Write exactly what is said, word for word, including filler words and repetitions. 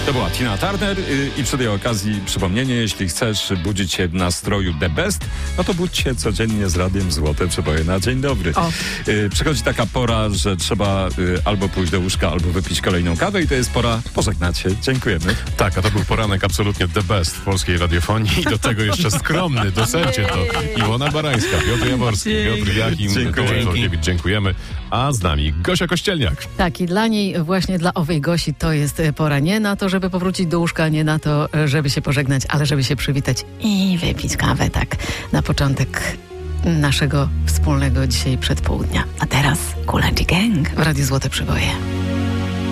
To była Tina Turner i przy tej okazji przypomnienie, jeśli chcesz budzić się w nastroju the best, no to budź się codziennie z radiem Złote Przeboje na dzień dobry. O. Przychodzi taka pora, że trzeba albo pójść do łóżka, albo wypić kolejną kawę i to jest pora pożegnać się. Dziękujemy. Tak, a to był poranek absolutnie the best w polskiej radiofonii i do tego jeszcze skromny, do sercie to Iwona Barańska, Piotr Jaworski, Piotr Jakim, Tomasz dziękujemy, a z nami Gosia Kościelniak. Tak, i dla niej, właśnie dla owej Gosi to jest pora nie na to, żeby powrócić do łóżka, nie na to, żeby się pożegnać, ale żeby się przywitać i wypić kawę, tak, na początek naszego wspólnego dzisiaj przedpołudnia. A teraz Kool and the Gang w Radiu Złote Przeboje.